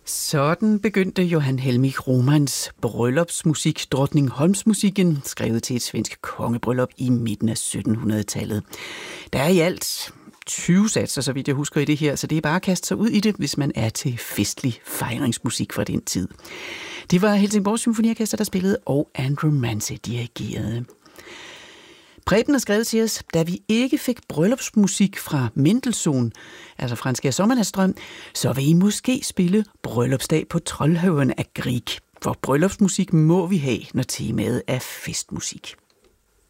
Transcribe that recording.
Sådan begyndte Johan Helmich Romans bryllupsmusik, Drottningholmsmusikken, skrevet til et svensk kongebryllup i midten af 1700-tallet. Der er i alt 20 satser, så vidt jeg husker i det her, så det er bare at kaste sig ud i det, hvis man er til festlig fejringsmusik fra den tid. Det var Helsingborg Symfoniorkester, der spillede, og Andrew Manze dirigerede. Preben har skrevet til os, da vi ikke fik bryllupsmusik fra Mendelssohn, altså Franz Skær Sommernatsdrøm, så vil I måske spille Bryllupsdag på Troldhøven af Grieg. For bryllupsmusik må vi have, når temaet er festmusik.